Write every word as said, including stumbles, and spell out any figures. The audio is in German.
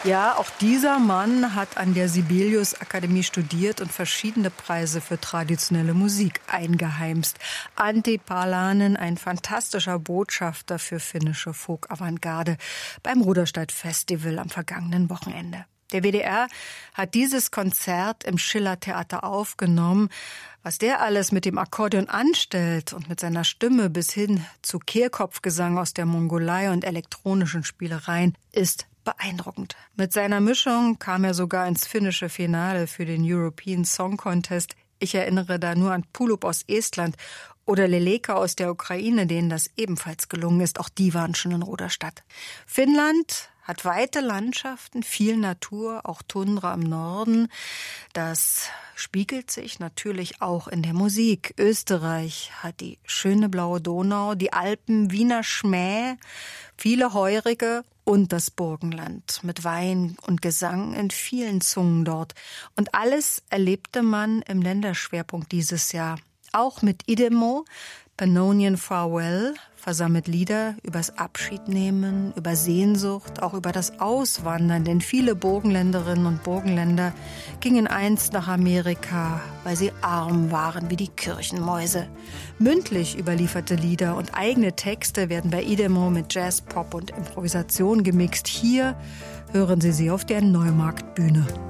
Ja, auch dieser Mann hat an der Sibelius-Akademie studiert und verschiedene Preise für traditionelle Musik eingeheimst. Antti Palanen, ein fantastischer Botschafter für finnische Folk-Avantgarde beim Ruderstadt-Festival am vergangenen Wochenende. Der W D R hat dieses Konzert im Schiller-Theater aufgenommen. Was der alles mit dem Akkordeon anstellt und mit seiner Stimme bis hin zu Kehlkopfgesang aus der Mongolei und elektronischen Spielereien, ist beeindruckend. Mit seiner Mischung kam er sogar ins finnische Finale für den European Song Contest. Ich erinnere da nur an Pulup aus Estland oder Leleka aus der Ukraine, denen das ebenfalls gelungen ist. Auch die waren schon in Ruderstadt. Finnland hat weite Landschaften, viel Natur, auch Tundra im Norden. Das spiegelt sich natürlich auch in der Musik. Österreich hat die schöne blaue Donau, die Alpen, Wiener Schmäh, viele Heurige und das Burgenland mit Wein und Gesang in vielen Zungen dort. Und alles erlebte man im Länderschwerpunkt dieses Jahr. Auch mit Idemo, Pannonian Farewell, versammelt Lieder übers Abschiednehmen, über Sehnsucht, auch über das Auswandern. Denn viele Burgenländerinnen und Burgenländer gingen einst nach Amerika, weil sie arm waren wie die Kirchenmäuse. Mündlich überlieferte Lieder und eigene Texte werden bei Idemo mit Jazz, Pop und Improvisation gemixt. Hier hören Sie sie auf der Neumarktbühne.